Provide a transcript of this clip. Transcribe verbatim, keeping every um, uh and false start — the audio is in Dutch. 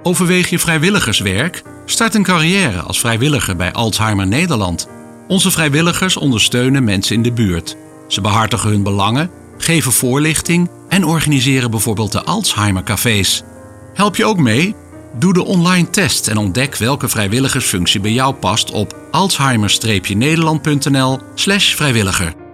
Overweeg je vrijwilligerswerk? Start een carrière als vrijwilliger bij Alzheimer Nederland. Onze vrijwilligers ondersteunen mensen in de buurt. Ze behartigen hun belangen, geven voorlichting en organiseren bijvoorbeeld de Alzheimer cafés. Help je ook mee? Doe de online test en ontdek welke vrijwilligersfunctie bij jou past op alzheimer-nederland punt n l slash vrijwilliger.